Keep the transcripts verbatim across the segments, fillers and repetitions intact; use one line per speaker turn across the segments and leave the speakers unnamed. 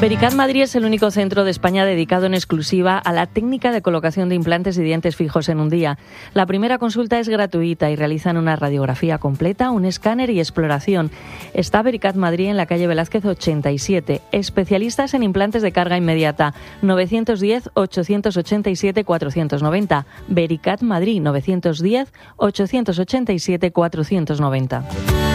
Vericat Madrid es el único centro de España dedicado en exclusiva a la técnica de colocación de implantes y dientes fijos en un día. La primera consulta es gratuita y realizan una radiografía completa, un escáner y exploración. Está Vericat Madrid en la calle Velázquez ochenta y siete. Especialistas en implantes de carga inmediata. nueve uno cero, ocho ocho siete, cuatro nueve cero. Vericat Madrid nueve uno cero, ocho ocho siete, cuatro nueve cero.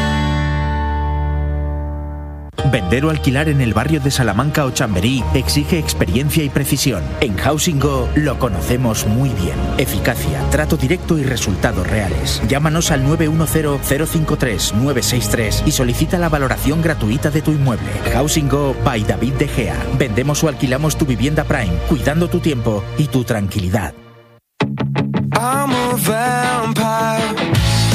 Vender o alquilar en el barrio de Salamanca o Chamberí exige experiencia y precisión. En Housing Go lo conocemos muy bien. Eficacia, trato directo y resultados reales. Llámanos al nueve uno cero, cero cinco tres, nueve seis tres y solicita la valoración gratuita de tu inmueble. Housing Go by David De Gea. Vendemos o alquilamos tu vivienda Prime, cuidando tu tiempo y tu tranquilidad.
I'm a vampire.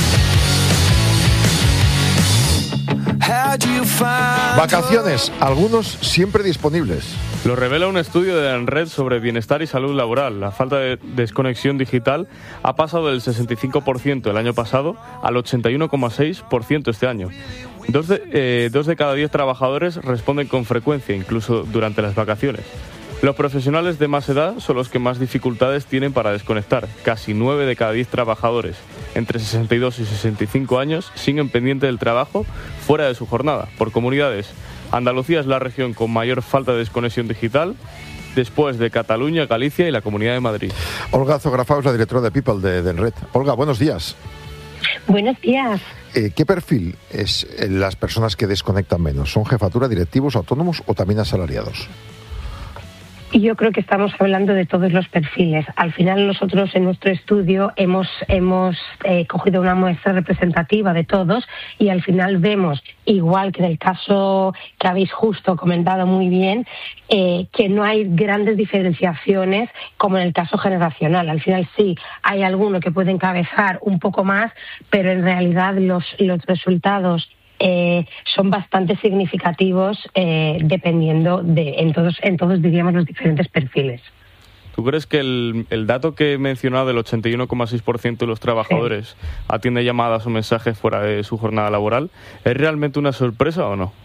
Vacaciones, algunos siempre disponibles.
Lo revela un estudio de ANRED sobre bienestar y salud laboral. La falta de desconexión digital ha pasado del sesenta y cinco por ciento el año pasado al ochenta y uno coma seis por ciento este año. Dos de, eh, dos de cada diez trabajadores responden con frecuencia, incluso durante las vacaciones. Los profesionales de más edad son los que más dificultades tienen para desconectar. Casi nueve de cada diez trabajadores entre sesenta y dos y sesenta y cinco años siguen pendientes del trabajo fuera de su jornada. Por comunidades, Andalucía es la región con mayor falta de desconexión digital, después de Cataluña, Galicia y la Comunidad de Madrid.
Olga Zografao es la directora de People de, de ANRED. Olga, buenos días.
Buenos días.
Eh, ¿Qué perfil es eh, las personas que desconectan menos? ¿Son jefatura, directivos, autónomos o también asalariados?
Y yo creo que estamos hablando de todos los perfiles. Al final nosotros en nuestro estudio hemos, hemos eh, cogido una muestra representativa de todos y al final vemos, igual que en el caso que habéis justo comentado muy bien, eh, que no hay grandes diferenciaciones como en el caso generacional. Al final sí, hay alguno que puede encabezar un poco más, pero en realidad los, los resultados Eh, son bastante significativos eh, dependiendo de, en todos, en todos diríamos los diferentes perfiles.
¿Tú crees que el, el dato que he mencionado del ochenta y uno coma seis por ciento de los trabajadores sí. atiende llamadas o mensajes fuera de su jornada laboral es realmente una sorpresa o no?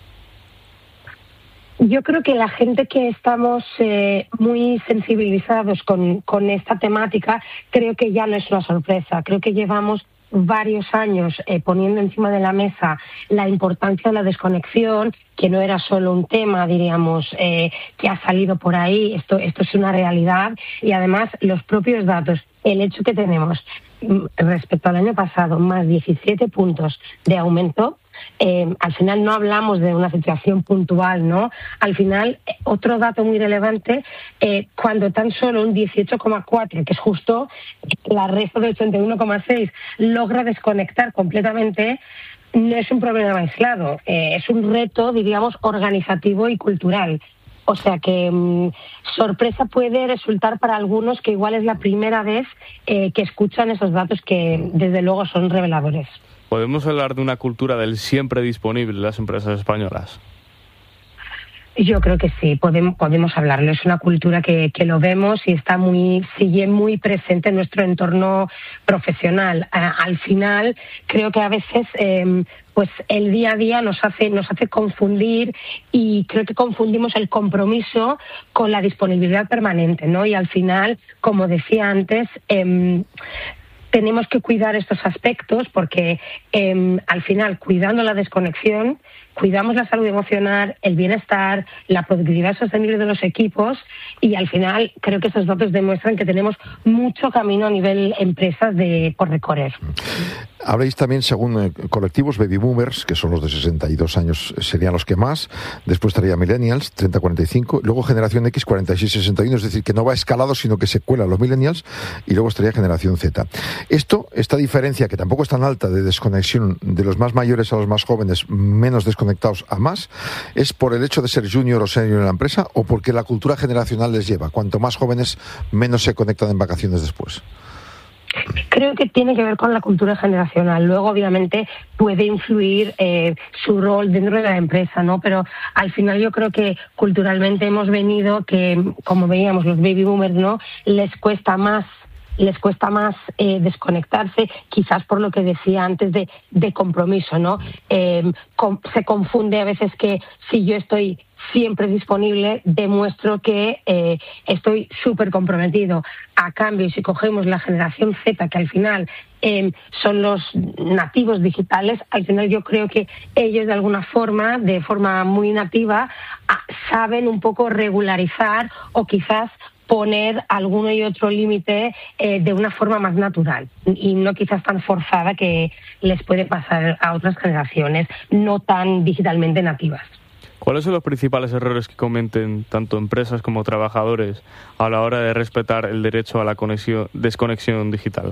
Yo creo que la gente que estamos eh, muy sensibilizados con, con esta temática, creo que ya no es una sorpresa. Creo que llevamos varios años eh, poniendo encima de la mesa la importancia de la desconexión, que no era solo un tema, diríamos, eh, que ha salido por ahí. Esto, esto es una realidad y además los propios datos, el hecho que tenemos respecto al año pasado más diecisiete puntos de aumento. Eh, al final no hablamos de una situación puntual, ¿no? Al final, otro dato muy relevante, eh, cuando tan solo un dieciocho coma cuatro, que es justo la resto del ochenta y uno coma seis, logra desconectar completamente, no es un problema aislado, eh, es un reto, diríamos, organizativo y cultural. O sea que mmm, sorpresa puede resultar para algunos que igual es la primera vez eh, que escuchan esos datos que desde luego son reveladores.
¿Podemos hablar de una cultura del siempre disponible en las empresas españolas?
Yo creo que sí, podemos, podemos hablarlo. Es una cultura que, que lo vemos y está muy, sigue muy presente en nuestro entorno profesional. A, al final, creo que a veces eh, pues el día a día nos hace, nos hace confundir y creo que confundimos el compromiso con la disponibilidad permanente, ¿no? Y al final, como decía antes, eh, tenemos que cuidar estos aspectos porque eh, al final, cuidando la desconexión, cuidamos la salud emocional, el bienestar, la productividad sostenible de los equipos y al final creo que estos datos demuestran que tenemos mucho camino a nivel empresas de, por recorrer.
Habláis también, según eh, colectivos, baby boomers, que son los de sesenta y dos años, serían los que más. Después estaría millennials, treinta a cuarenta y cinco. Luego generación X, cuarenta y seis a sesenta y uno. Es decir, que no va escalado, sino que se cuelan los millennials. Y luego estaría generación Z. Esto, esta diferencia, que tampoco es tan alta de desconexión de los más mayores a los más jóvenes, menos desconectados a más, ¿es por el hecho de ser junior o senior en la empresa o porque la cultura generacional les lleva? Cuanto más jóvenes, menos se conectan en vacaciones después.
Creo que tiene que ver con la cultura generacional. Luego, obviamente, puede influir eh, su rol dentro de la empresa, ¿no? Pero al final yo creo que culturalmente hemos venido que, como veíamos, los baby boomers, ¿no? Les cuesta más les cuesta más eh, desconectarse, quizás por lo que decía antes de, de compromiso, ¿no? Eh, com- se confunde a veces que si yo estoy siempre disponible, demuestro que eh, estoy súper comprometido. A cambio, si cogemos la generación Z, que al final eh, son los nativos digitales, al final yo creo que ellos de alguna forma, de forma muy nativa, a, saben un poco regularizar o quizás poner alguno y otro límite eh, de una forma más natural y no quizás tan forzada que les puede pasar a otras generaciones no tan digitalmente nativas.
¿Cuáles son los principales errores que cometen tanto empresas como trabajadores a la hora de respetar el derecho a la conexión, desconexión digital?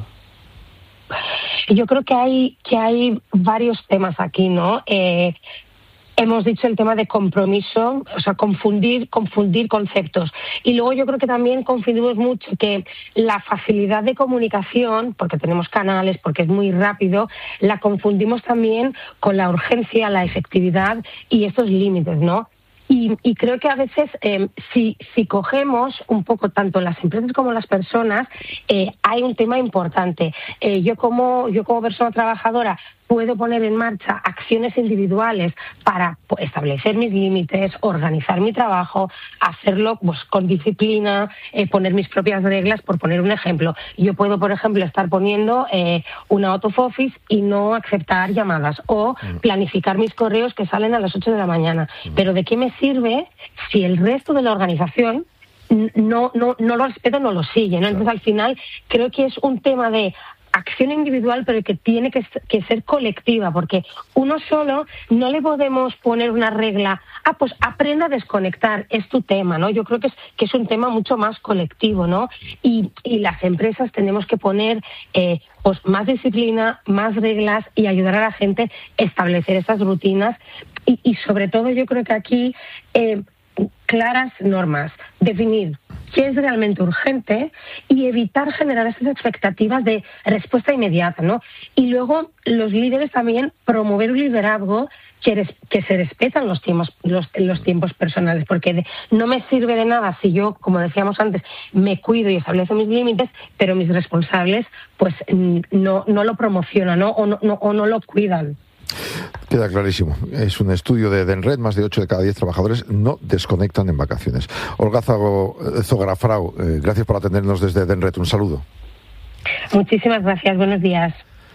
Yo creo que hay que hay varios temas aquí, ¿no? Eh, Hemos dicho el tema de compromiso, o sea, confundir, confundir conceptos. Y luego yo creo que también confundimos mucho que la facilidad de comunicación, porque tenemos canales, porque es muy rápido, la confundimos también con la urgencia, la efectividad y estos límites, ¿no? Y, y creo que a veces, eh, si, si cogemos un poco tanto las empresas como las personas, eh, hay un tema importante. Eh, yo como yo como persona trabajadora puedo poner en marcha acciones individuales para pues, establecer mis límites, organizar mi trabajo, hacerlo pues, con disciplina, eh, poner mis propias reglas, por poner un ejemplo. Yo puedo, por ejemplo, estar poniendo eh, una out of office y no aceptar llamadas o planificar mis correos que salen a las ocho de la mañana. Pero ¿de qué me sirve si el resto de la organización no, no, no lo respeto, no lo sigue, ¿no? Entonces, al final, creo que es un tema de acción individual, pero que tiene que, que ser colectiva, porque uno solo no le podemos poner una regla, ah, pues aprenda a desconectar, es tu tema, ¿no? Yo creo que es, que es un tema mucho más colectivo, ¿no? Y, y las empresas tenemos que poner eh, pues más disciplina, más reglas y ayudar a la gente a establecer esas rutinas y, y sobre todo yo creo que aquí eh, claras normas, definir qué es realmente urgente y evitar generar esas expectativas de respuesta inmediata, ¿no? Y luego los líderes también promover un liderazgo que, res, que se respetan los tiempos, los, los tiempos personales, porque de, no me sirve de nada si yo, como decíamos antes, me cuido y establezo mis límites, pero mis responsables pues no, no lo promocionan, ¿no? O, no, no, o no lo cuidan.
Queda clarísimo. Es un estudio de Denred. Más de ocho de cada diez trabajadores no desconectan en vacaciones. Olga Zografrau, eh, gracias por atendernos desde Denred. Un saludo.
Muchísimas gracias. Buenos días.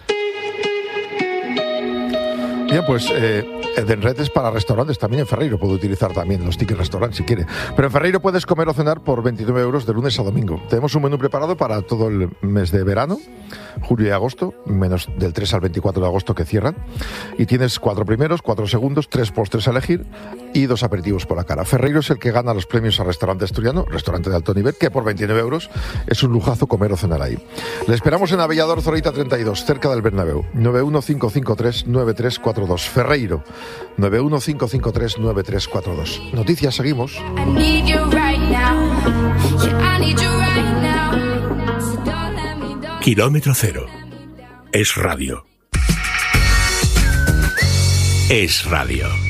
Bien, pues eh, Denred es para restaurantes. También en Ferreiro puede utilizar también los tickets restaurant si quiere. Pero en Ferreiro puedes comer o cenar por veintinueve euros de lunes a domingo. Tenemos un menú preparado para todo el mes de verano, julio y agosto, menos del tres al veinticuatro de agosto que cierran. Y tienes cuatro primeros, cuatro segundos, tres postres a elegir y dos aperitivos por la cara. Ferreiro es el que gana los premios a Restaurante Asturiano, restaurante de alto nivel, que por veintinueve euros es un lujazo comer o cenar ahí. Le esperamos en Avellador Zorita treinta y dos, cerca del Bernabéu. nueve uno cinco cinco tres nueve tres cuatro dos. Ferreiro, nueve uno cinco cinco tres nueve tres cuatro dos. Noticias, seguimos.
Kilómetro cero. Es radio. Es radio.